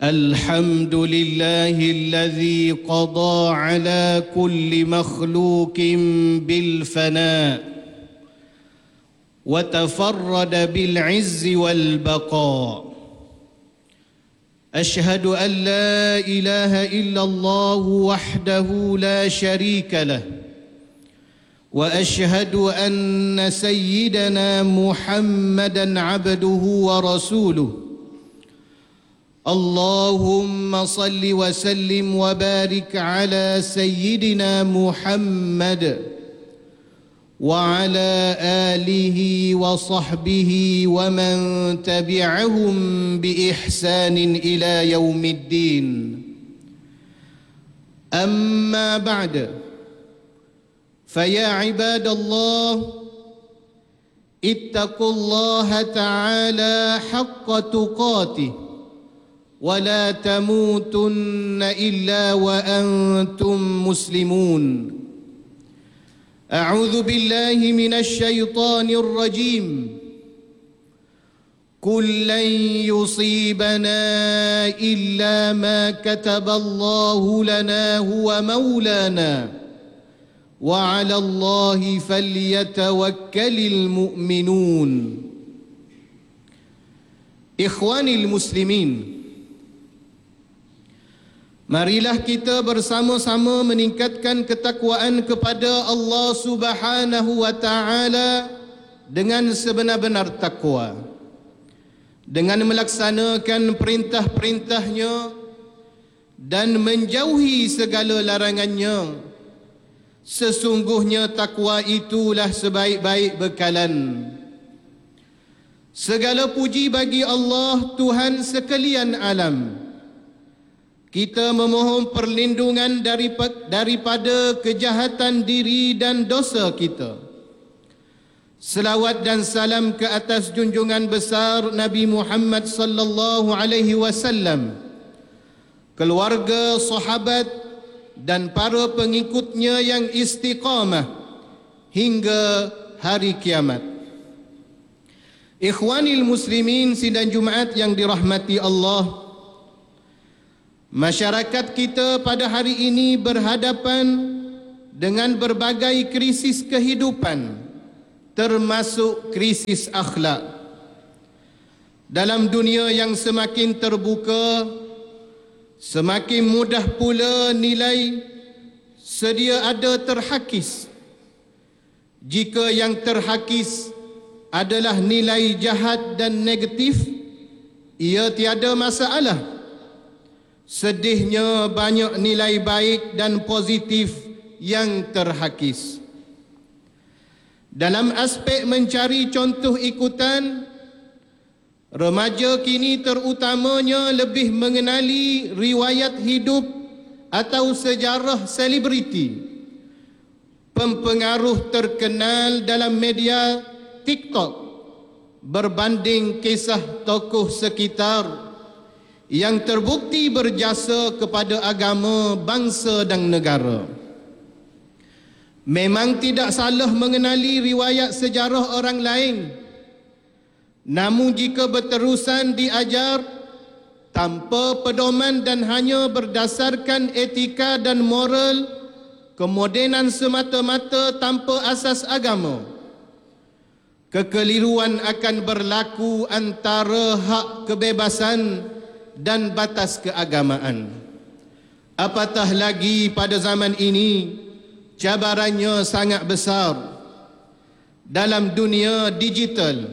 الحمد لله الذي قضى على كل مخلوق بالفناء وتفرد بالعز والبقاء. أشهد أن لا إله إلا الله وحده لا شريك له، وأشهد أن سيدنا محمدًا عبده ورسوله. اللهم صل وسلم وبارك على سيدنا محمد وعلى آله وصحبه ومن تبعهم بإحسان إلى يوم الدين. أما بعد، فيا عباد الله، اتقوا الله تعالى حق تقاته ولا تموتن إلا وأنتم مسلمون. أعوذ بالله من الشيطان الرجيم. قل لن يصيبنا إلا ما كتب الله لنا هو مولانا وعلى الله فليتوكل المؤمنون. إخواني المسلمين, marilah kita bersama-sama meningkatkan ketakwaan kepada Allah Subhanahu wa Ta'ala dengan sebenar-benar takwa, dengan melaksanakan perintah-perintahnya dan menjauhi segala larangannya. Sesungguhnya takwa itulah sebaik-baik bekalan. Segala puji bagi Allah, Tuhan sekalian alam. Kita memohon perlindungan daripada kejahatan diri dan dosa kita. Selawat dan salam ke atas junjungan besar Nabi Muhammad sallallahu alaihi wasallam, keluarga, sahabat dan para pengikutnya yang istiqamah hingga hari kiamat. Ikhwanil muslimin sidang Jumaat yang dirahmati Allah, masyarakat kita pada hari ini berhadapan dengan berbagai krisis kehidupan, termasuk krisis akhlak. Dalam dunia yang semakin terbuka, semakin mudah pula nilai sedia ada terhakis. Jika yang terhakis adalah nilai jahat dan negatif, ia tiada masalah. Sedihnya banyak nilai baik dan positif yang terhakis. Dalam aspek mencari contoh ikutan, remaja kini terutamanya lebih mengenali riwayat hidup atau sejarah selebriti, pempengaruh terkenal dalam media TikTok berbanding kisah tokoh sekitar yang terbukti berjasa kepada agama, bangsa dan negara. Memang tidak salah mengenali riwayat sejarah orang lain, namun jika berterusan diajar tanpa pedoman dan hanya berdasarkan etika dan moral, kemodenan semata-mata tanpa asas agama, kekeliruan akan berlaku antara hak kebebasan dan batas keagamaan. Apatah lagi pada zaman ini, cabarannya sangat besar. Dalam dunia digital,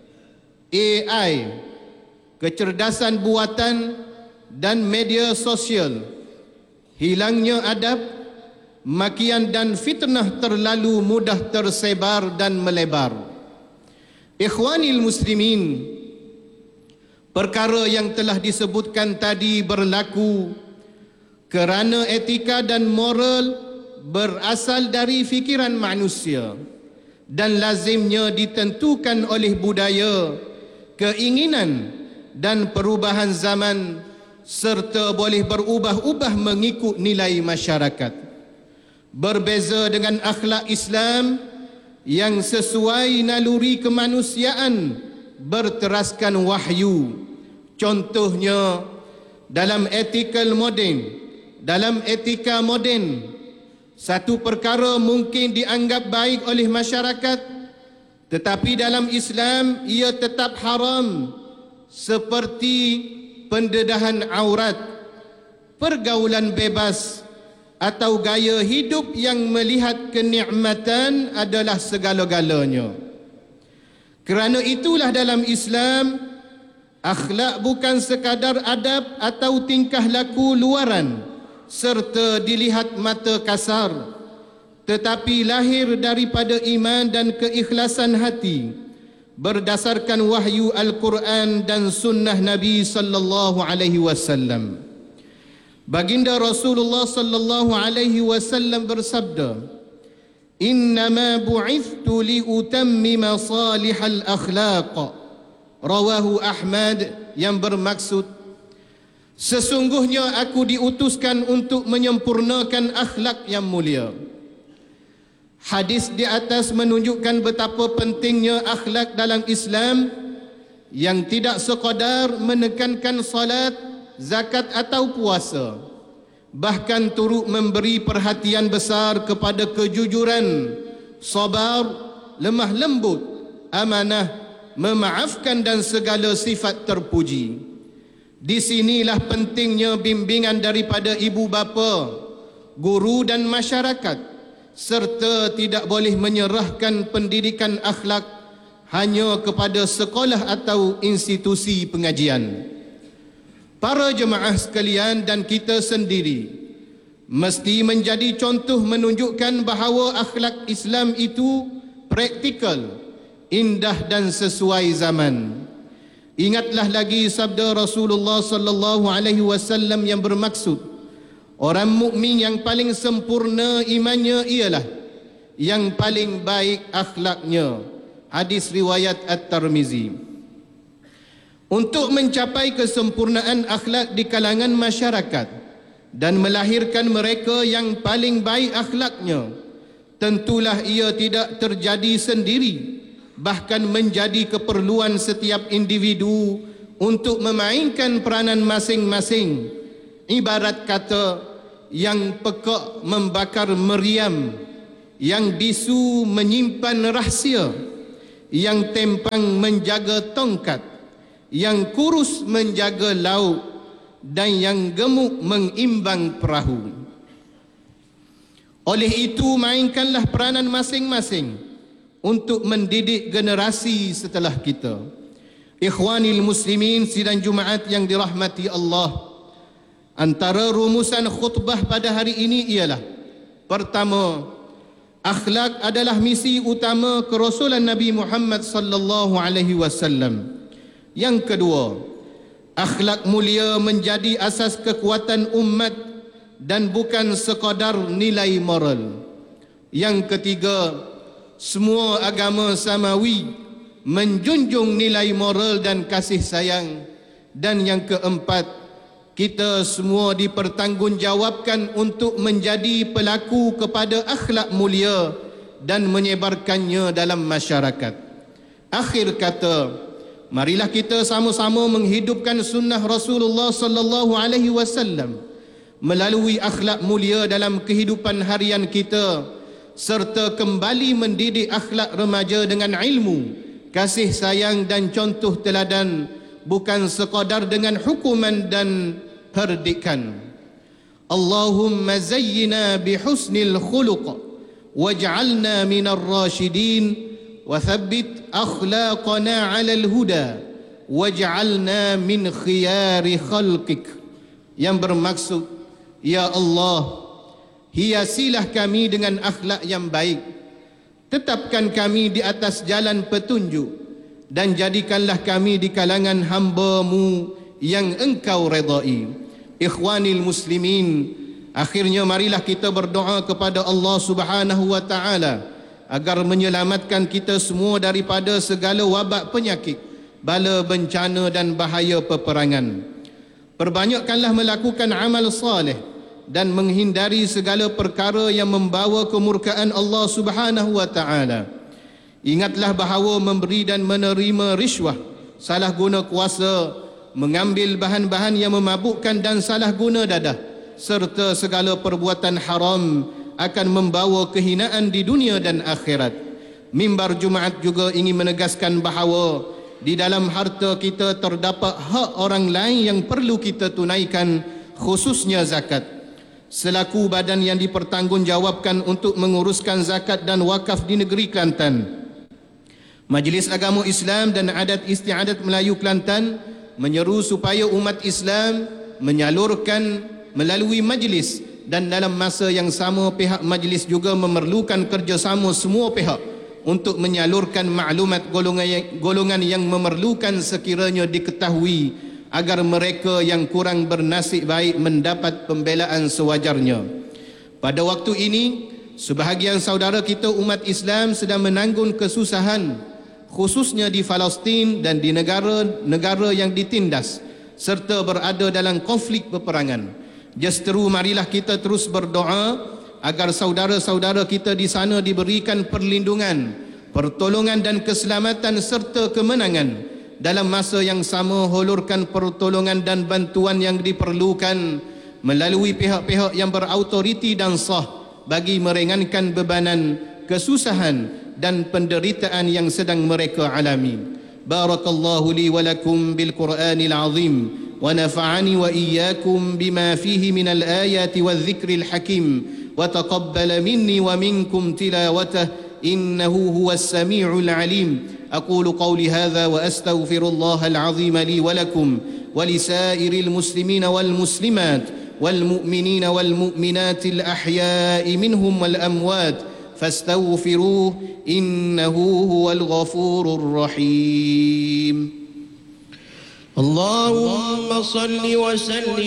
AI, kecerdasan buatan dan media sosial, hilangnya adab, makian dan fitnah terlalu mudah tersebar dan melebar. Ikhwanil muslimin, perkara yang telah disebutkan tadi berlaku kerana etika dan moral berasal dari fikiran manusia dan lazimnya ditentukan oleh budaya, keinginan dan perubahan zaman serta boleh berubah-ubah mengikut nilai masyarakat. Berbeza dengan akhlak Islam yang sesuai naluri kemanusiaan berteraskan wahyu. Contohnya, dalam ethical moden, dalam etika moden, satu perkara mungkin dianggap baik oleh masyarakat, tetapi dalam Islam ia tetap haram, seperti pendedahan aurat, pergaulan bebas, atau gaya hidup yang melihat kenikmatan adalah segala-galanya. Kerana itulah dalam Islam, akhlak bukan sekadar adab atau tingkah laku luaran serta dilihat mata kasar, tetapi lahir daripada iman dan keikhlasan hati berdasarkan wahyu Al-Quran dan sunnah Nabi sallallahu alaihi wasallam. Baginda Rasulullah sallallahu alaihi wasallam bersabda, "Innama bu'ithtu liutammima salihal akhlaq." Rawahu Ahmad, yang bermaksud, sesungguhnya aku diutuskan untuk menyempurnakan akhlak yang mulia. Hadis di atas menunjukkan betapa pentingnya akhlak dalam Islam, yang tidak sekadar menekankan salat, zakat atau puasa, bahkan turut memberi perhatian besar kepada kejujuran, sabar, lemah lembut, amanah, memaafkan dan segala sifat terpuji. Di sinilah pentingnya bimbingan daripada ibu bapa, guru dan masyarakat, serta tidak boleh menyerahkan pendidikan akhlak hanya kepada sekolah atau institusi pengajian. Para jemaah sekalian dan kita sendiri mesti menjadi contoh menunjukkan bahawa akhlak Islam itu praktikal, indah dan sesuai zaman. Ingatlah lagi sabda Rasulullah sallallahu alaihi wasallam yang bermaksud, orang mukmin yang paling sempurna imannya ialah yang paling baik akhlaknya. Hadis riwayat At-Tirmizi. Untuk mencapai kesempurnaan akhlak di kalangan masyarakat dan melahirkan mereka yang paling baik akhlaknya, tentulah ia tidak terjadi sendiri, bahkan menjadi keperluan setiap individu untuk memainkan peranan masing-masing. Ibarat kata, yang pekak membakar meriam, yang bisu menyimpan rahsia, yang tempang menjaga tongkat, yang kurus menjaga laut, dan yang gemuk mengimbang perahu. Oleh itu, mainkanlah peranan masing-masing untuk mendidik generasi setelah kita. Ikhwanil muslimin sidang Jumaat yang dirahmati Allah, antara rumusan khutbah pada hari ini ialah: pertama, akhlak adalah misi utama kerasulan Nabi Muhammad sallallahu alaihi wasallam. Yang kedua, akhlak mulia menjadi asas kekuatan umat dan bukan sekadar nilai moral. Yang ketiga, semua agama samawi menjunjung nilai moral dan kasih sayang. Dan yang keempat, kita semua dipertanggungjawabkan untuk menjadi pelaku kepada akhlak mulia dan menyebarkannya dalam masyarakat. Akhir kata, marilah kita sama-sama menghidupkan sunnah Rasulullah sallallahu alaihi wasallam melalui akhlak mulia dalam kehidupan harian kita, serta kembali mendidik akhlak remaja dengan ilmu, kasih sayang dan contoh teladan, bukan sekadar dengan hukuman dan perdikan. Allahumma zayyina bihusnil khuluq waj'alna minar rasyidin وثبت أخلاقنا على الهدى واجعلنا من خيار خلقك. Yang bermaksud, ya Allah, hiasilah kami dengan akhlak yang baik, tetapkan kami di atas jalan petunjuk, dan jadikanlah kami di kalangan hamba-Mu yang Engkau redai. Ikhwanil muslimin, akhirnya marilah kita berdoa kepada Allah Subhanahu wa taala agar menyelamatkan kita semua daripada segala wabak penyakit, bala bencana dan bahaya peperangan. Perbanyakkanlah melakukan amal saleh dan menghindari segala perkara yang membawa kemurkaan Allah Subhanahu wa taala. Ingatlah bahawa memberi dan menerima riswah, salah guna kuasa, mengambil bahan-bahan yang memabukkan dan salah guna dadah, serta segala perbuatan haram akan membawa kehinaan di dunia dan akhirat. Mimbar Jumaat juga ingin menegaskan bahawa di dalam harta kita terdapat hak orang lain yang perlu kita tunaikan, khususnya zakat. Selaku badan yang dipertanggungjawabkan untuk menguruskan zakat dan wakaf di negeri Kelantan, Majlis Agama Islam dan Adat Istiadat Melayu Kelantan menyeru supaya umat Islam menyalurkan melalui majlis, dan dalam masa yang sama pihak majlis juga memerlukan kerjasama semua pihak untuk menyalurkan maklumat golongan yang memerlukan sekiranya diketahui, agar mereka yang kurang bernasib baik mendapat pembelaan sewajarnya. Pada waktu ini, sebahagian saudara kita umat Islam sedang menanggung kesusahan, khususnya di Palestin dan di negara-negara yang ditindas serta berada dalam konflik peperangan. Justeru marilah kita terus berdoa agar saudara-saudara kita di sana diberikan perlindungan, pertolongan dan keselamatan serta kemenangan. Dalam masa yang sama, hulurkan pertolongan dan bantuan yang diperlukan melalui pihak-pihak yang berautoriti dan sah bagi meringankan bebanan, kesusahan dan penderitaan yang sedang mereka alami. Barakallahu li wa lakum bil Qur'anil azim wa nafa'ani wa iyyakum bima fihi minal ayati wal dhikril hakim wa taqabbala minni wa minkum tilawatah innahu huwas sami'ul alim. أقول قولي هذا وأستغفر الله العظيم لي ولكم ولسائر المسلمين والمسلمات والمؤمنين والمؤمنات الأحياء منهم والأموات فاستغفروه إنه هو الغفور الرحيم. اللهم صل وسلم